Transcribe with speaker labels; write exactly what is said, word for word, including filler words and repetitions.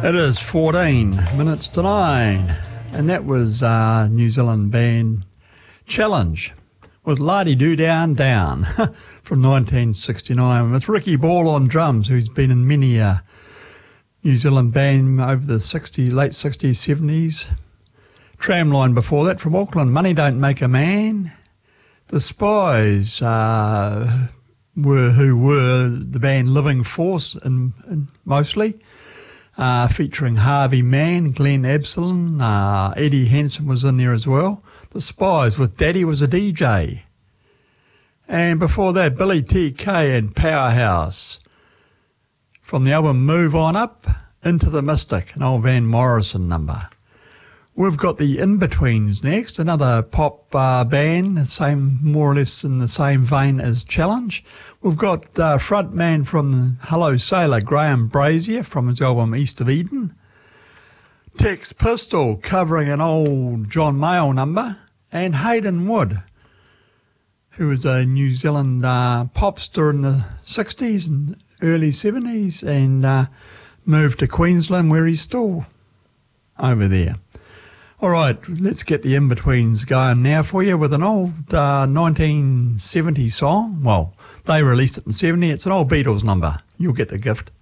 Speaker 1: It is fourteen minutes to nine, and that was uh, New Zealand band Challenge with La-Di-Do Down Down from nineteen sixty-nine with Ricky Ball on drums, who's been in many uh, New Zealand band over the sixties, late sixties, seventies. Tramline before that from Auckland, Money Don't Make a Man. The Spies uh, were who were the band Living Force in, in mostly. Uh, featuring Harvey Mann, Glenn Absalom, uh, Eddie Hansen was in there as well. The Spies with Daddy Was a D J. And before that, Billy T K and Powerhouse. From the album Move On Up, Into the Mystic, an old Van Morrison number. We've got the In-Betweens next, another pop uh, band, same more or less in the same vein as Challenge. We've got uh, frontman from Hello Sailor, Graham Brazier, from his album East of Eden. Tex Pistol covering an old John Mayall number. And Hayden Wood, who was a New Zealand uh, pop star in the sixties and early seventies and uh, moved to Queensland where he's still over there. All right, let's get the In-Betweens going now for you with an old uh, nineteen seventy song. Well, they released it in seventy. It's an old Beatles number. You'll get the gift.